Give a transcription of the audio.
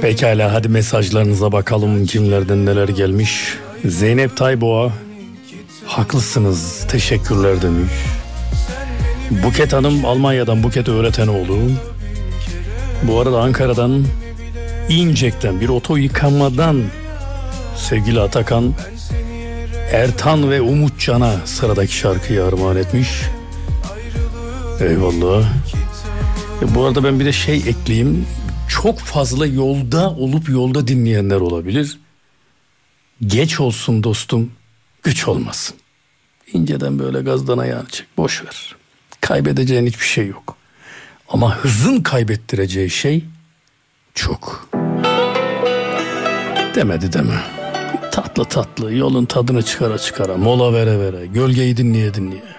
Pekala, hadi mesajlarınıza bakalım, kimlerden neler gelmiş. Zeynep Tayboğa, haklısınız, teşekkürler demiş. Buket Hanım, Almanya'dan Buket Öğretenoğlu. Bu arada Ankara'dan İncek'ten bir oto yıkamadan sevgili Atakan, Ertan ve Umutcan'a sıradaki şarkıyı armağan etmiş. Eyvallah. Bu arada ben bir de şey ekleyeyim. Çok fazla yolda olup yolda dinleyenler olabilir. Geç olsun dostum, güç olmasın. İnceden böyle gazdan ayağını çek, boş ver. Kaybedeceğin hiçbir şey yok. Ama hızın kaybettireceği şey çok. Demedi deme. Tatlı tatlı yolun tadını çıkara çıkara, mola vere vere, gölgeyi dinleye dinleye.